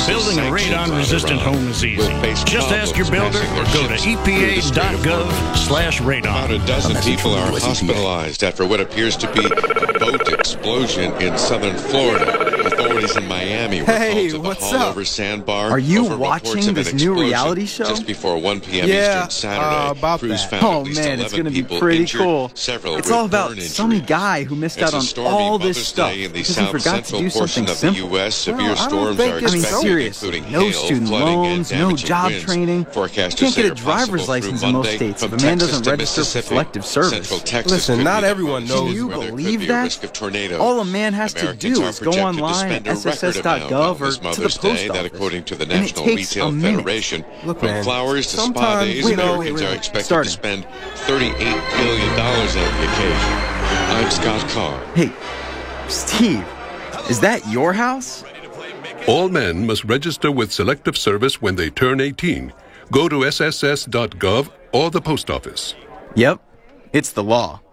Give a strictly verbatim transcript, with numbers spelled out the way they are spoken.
Building a radon-resistant home is easy. Just ask your builder or go to E P A dot gov slash radon. About a dozen people are hospitalized after what appears to be a boat explosion in southern Florida. Authorities in Miami were Hey, called to what's the up? Haulover Sandbar. Are you over reports watching of this an new explosion reality show? Just before one p.m. Yeah, Eastern Saturday, uh, about crews that. found Oh at least man, it's eleven gonna be people pretty injured, cool. several It's with all about burn some injuries. guy who missed It's out a on stormy all this Mother's stuff Day in the because he south forgot to central do portion something of the simple. U S Severe Well, I don't storms think are it's- I mean, expected, seriously, including no hail, student flooding, loans, and no damaging job winds. training. Forecasters You can't say get a are possible driver's through license in most Monday states from if a man Texas doesn't to register for Mississippi. selective service. Central Texas Listen, could not be the everyone most knows Can you where there could believe be a that? risk of tornadoes. All a man has to Americans do are is go projected to online spend at a record S S S dot amount gov on or this to the Mother's post Day, that office. according to the And it National takes Retail a minute. Federation, Look, from man, flowers to spa sometimes, days, wait, wait, Americans wait, are wait. expected Starting. to spend thirty-eight billion dollars on the occasion. I'm Scott Carr. Hey, Steve, is that your house? All men must register with Selective Service when they turn eighteen. Go to S S S dot gov or the post office. Yep, it's the law.